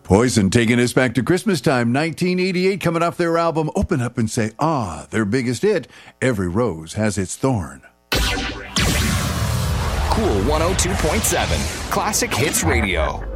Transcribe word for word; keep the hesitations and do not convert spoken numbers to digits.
Poison taking us back to Christmas time, nineteen eighty-eight, coming off their album Open Up and Say Ah, their biggest hit, Every Rose Has Its Thorn. Cool one oh two point seven, Classic Hits Radio.